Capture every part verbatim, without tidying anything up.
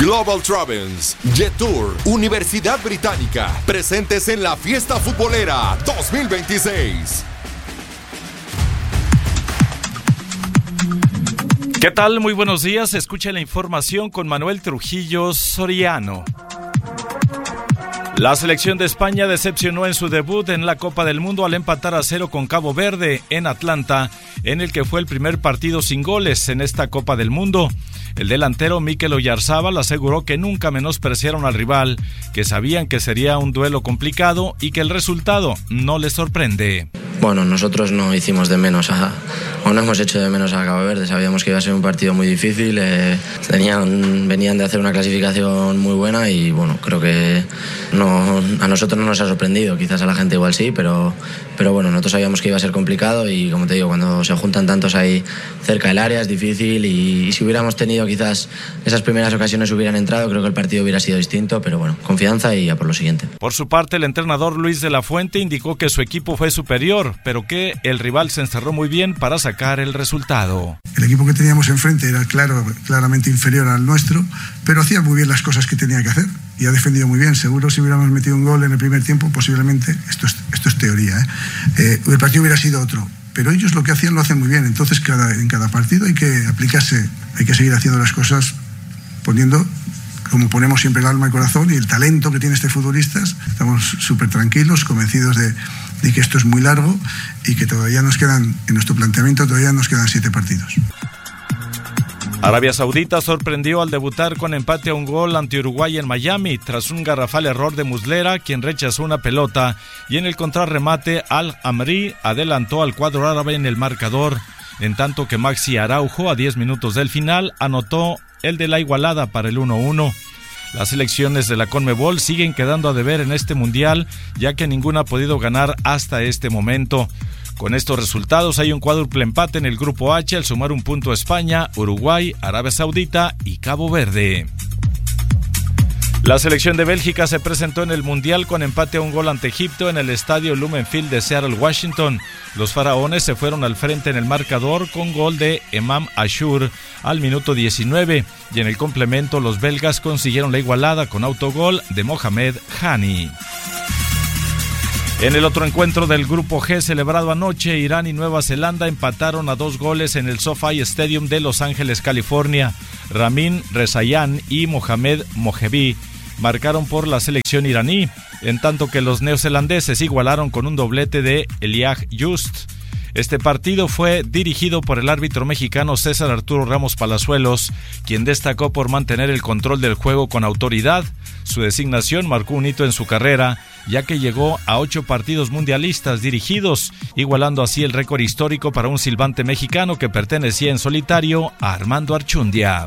Global Travels, Jet Tour, Universidad Británica, presentes en la Fiesta Futbolera dos mil veintiséis. ¿Qué tal? Muy buenos días. Escucha la información con Manuel Trujillo Soriano. La selección de España decepcionó en su debut en la Copa del Mundo al empatar a cero con Cabo Verde en Atlanta, en el que fue el primer partido sin goles en esta Copa del Mundo. El delantero Mikel Oyarzábal aseguró que nunca menospreciaron al rival, que sabían que sería un duelo complicado y que el resultado no les sorprende. Bueno, nosotros no hicimos de menos a, o no hemos hecho de menos a Cabo Verde. Sabíamos que iba a ser un partido muy difícil, eh, tenían, venían de hacer una clasificación muy buena y bueno, creo que no, a nosotros no nos ha sorprendido, quizás a la gente igual sí, pero, pero bueno, nosotros sabíamos que iba a ser complicado y como te digo, cuando se juntan tantos ahí cerca del área es difícil y, y si hubiéramos tenido quizás esas primeras ocasiones hubieran entrado, creo que el partido hubiera sido distinto, pero bueno, confianza y a por lo siguiente. Por su parte, el entrenador Luis de la Fuente indicó que su equipo fue superior, pero que el rival se encerró muy bien para sacar el resultado. El equipo que teníamos enfrente era claro, claramente inferior al nuestro, pero hacía muy bien las cosas que tenía que hacer y ha defendido muy bien. Seguro si hubiéramos metido un gol en el primer tiempo, posiblemente, esto es, esto es teoría, ¿eh? Eh, el partido hubiera sido otro. Pero ellos lo que hacían lo hacen muy bien, entonces cada, en cada partido hay que aplicarse, hay que seguir haciendo las cosas poniendo, como ponemos siempre el alma y el corazón y el talento que tiene este futbolista. Estamos súper tranquilos, convencidos de, de que esto es muy largo y que todavía nos quedan, en nuestro planteamiento todavía nos quedan siete partidos. Arabia Saudita sorprendió al debutar con empate a un gol ante Uruguay en Miami tras un garrafal error de Muslera, quien rechazó una pelota, y en el contrarremate Al-Amri adelantó al cuadro árabe en el marcador, en tanto que Maxi Araujo a diez minutos del final anotó el de la igualada para el uno uno. Las selecciones de la CONMEBOL siguen quedando a deber en este mundial, ya que ninguna ha podido ganar hasta este momento. Con estos resultados hay un cuádruple empate en el grupo H al sumar un punto a España, Uruguay, Arabia Saudita y Cabo Verde. La selección de Bélgica se presentó en el Mundial con empate a un gol ante Egipto en el estadio Lumen Field de Seattle, Washington. Los faraones se fueron al frente en el marcador con gol de Emam Ashur al minuto diecinueve y en el complemento los belgas consiguieron la igualada con autogol de Mohamed Hani. En el otro encuentro del Grupo G celebrado anoche, Irán y Nueva Zelanda empataron a dos goles en el SoFi Stadium de Los Ángeles, California. Ramin Rezayan y Mohamed Mojebi marcaron por la selección iraní, en tanto que los neozelandeses igualaron con un doblete de Elijah Just. Este partido fue dirigido por el árbitro mexicano César Arturo Ramos Palazuelos, quien destacó por mantener el control del juego con autoridad. Su designación marcó un hito en su carrera, ya que llegó a ocho partidos mundialistas dirigidos, igualando así el récord histórico para un silbante mexicano que pertenecía en solitario a Armando Archundia.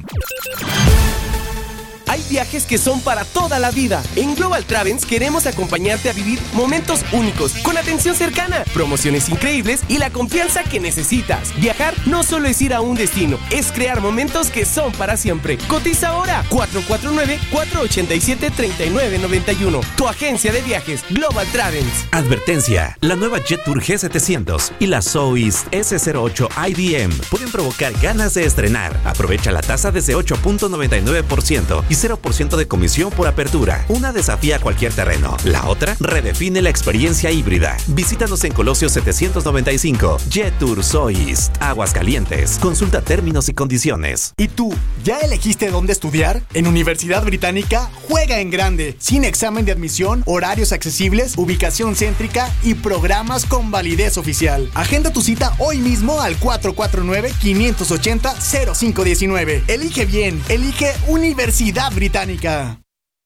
Hay viajes que son para toda la vida. En Global Travels queremos acompañarte a vivir momentos únicos, con atención cercana, promociones increíbles y la confianza que necesitas. Viajar no solo es ir a un destino, es crear momentos que son para siempre. Cotiza ahora cuatro cuatro nueve, cuatro ocho siete, tres nueve nueve uno. Tu agencia de viajes, Global Travels. Advertencia: la nueva Jet Tour G setecientos y la Soist S cero ocho I D M pueden provocar ganas de estrenar. Aprovecha la tasa desde ocho punto noventa y nueve por ciento y cero por ciento de comisión por apertura. Una desafía cualquier terreno. La otra redefine la experiencia híbrida. Visítanos en Colosio setecientos noventa y cinco. Jet Tour Soist, Aguascalientes. Consulta términos y condiciones. ¿Y tú, ya elegiste dónde estudiar? En Universidad Británica, juega en grande. Sin examen de admisión, horarios accesibles, ubicación céntrica y programas con validez oficial. Agenda tu cita hoy mismo al cuatro cuatro nueve, cinco ocho cero, cero cinco uno nueve. Elige bien. Elige Universidad Británica.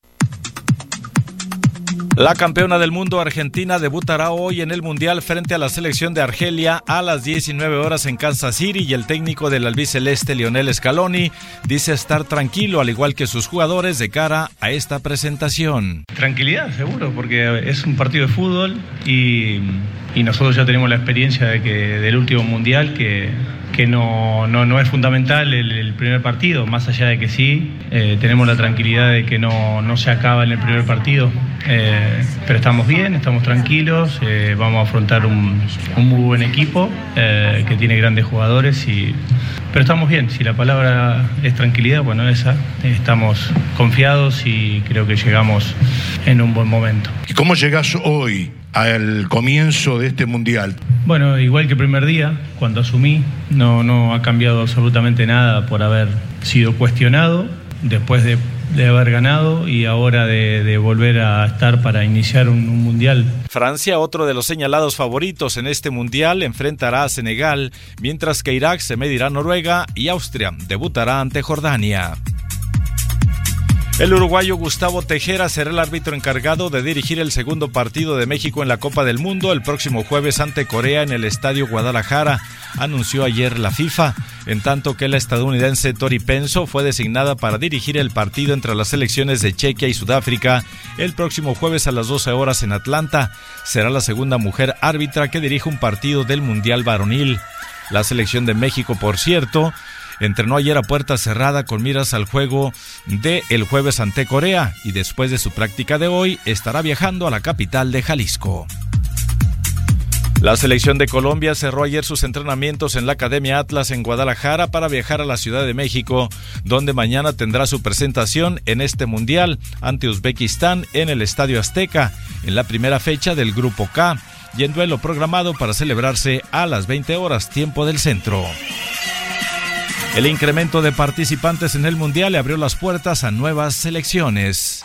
La campeona del mundo argentina debutará hoy en el Mundial frente a la selección de Argelia a las diecinueve horas en Kansas City, y el técnico del albiceleste Lionel Scaloni dice estar tranquilo, al igual que sus jugadores, de cara a esta presentación. Tranquilidad, seguro, porque es un partido de fútbol y, y nosotros ya tenemos la experiencia de que del último Mundial que que no, no, no es fundamental el, el primer partido, más allá de que sí, eh, tenemos la tranquilidad de que no, no se acaba en el primer partido, eh, pero estamos bien, estamos tranquilos, eh, vamos a afrontar un, un muy buen equipo eh, que tiene grandes jugadores y, pero estamos bien. Si la palabra es tranquilidad, bueno, esa, estamos confiados y creo que llegamos en un buen momento. ¿Y cómo llegás hoy al comienzo de este mundial? Bueno, igual que el primer día, cuando asumí, no, no ha cambiado absolutamente nada por haber sido cuestionado después de, de haber ganado y ahora de, de volver a estar para iniciar un, un mundial. Francia, otro de los señalados favoritos en este mundial, enfrentará a Senegal, mientras que Irak se medirá a Noruega y Austria debutará ante Jordania. El uruguayo Gustavo Tejera será el árbitro encargado de dirigir el segundo partido de México en la Copa del Mundo el próximo jueves ante Corea en el Estadio Guadalajara, anunció ayer la FIFA, en tanto que la estadounidense Tori Penso fue designada para dirigir el partido entre las selecciones de Chequia y Sudáfrica el próximo jueves a las doce horas en Atlanta. Será la segunda mujer árbitra que dirige un partido del Mundial Varonil. La selección de México, por cierto, entrenó ayer a puerta cerrada con miras al juego de el jueves ante Corea y después de su práctica de hoy estará viajando a la capital de Jalisco. La selección de Colombia cerró ayer sus entrenamientos en la Academia Atlas en Guadalajara para viajar a la Ciudad de México, donde mañana tendrá su presentación en este mundial ante Uzbekistán en el Estadio Azteca, en la primera fecha del Grupo K y en duelo programado para celebrarse a las veinte horas tiempo del centro. El incremento de participantes en el Mundial le abrió las puertas a nuevas selecciones.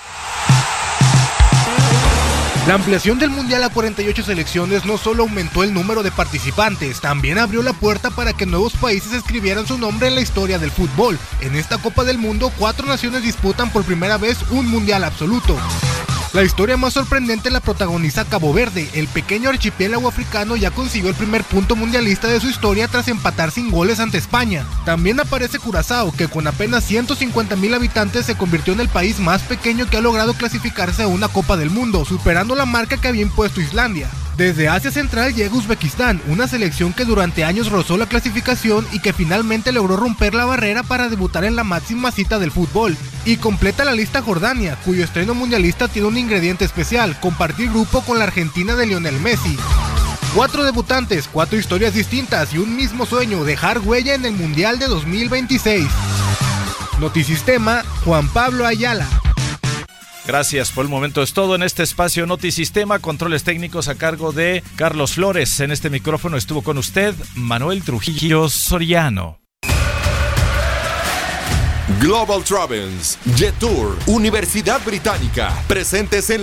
La ampliación del Mundial a cuarenta y ocho selecciones no solo aumentó el número de participantes, también abrió la puerta para que nuevos países escribieran su nombre en la historia del fútbol. En esta Copa del Mundo, cuatro naciones disputan por primera vez un Mundial absoluto. La historia más sorprendente la protagoniza Cabo Verde. El pequeño archipiélago africano ya consiguió el primer punto mundialista de su historia tras empatar sin goles ante España. También aparece Curazao, que con apenas ciento cincuenta mil habitantes se convirtió en el país más pequeño que ha logrado clasificarse a una Copa del Mundo, superando la marca que había impuesto Islandia. Desde Asia Central llega Uzbekistán, una selección que durante años rozó la clasificación y que finalmente logró romper la barrera para debutar en la máxima cita del fútbol. Y completa la lista Jordania, cuyo estreno mundialista tiene un ingrediente especial: compartir grupo con la Argentina de Lionel Messi. Cuatro debutantes, cuatro historias distintas y un mismo sueño: dejar huella en el Mundial de dos mil veintiséis. Notisistema, Juan Pablo Ayala. Gracias, por el momento es todo en este espacio Notisistema, controles técnicos a cargo de Carlos Flores. En este micrófono estuvo con usted Manuel Trujillo Soriano. Global Travels, Jet Tour, Universidad Británica, presentes en